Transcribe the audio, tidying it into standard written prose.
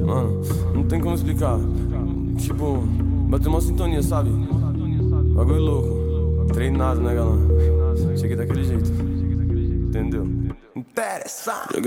Mano, não tem como explicar. Tipo, bateu uma sintonia, sabe? Bagulho louco. Treinado, né, galã? Cheguei daquele jeito. Entendeu? Interessante.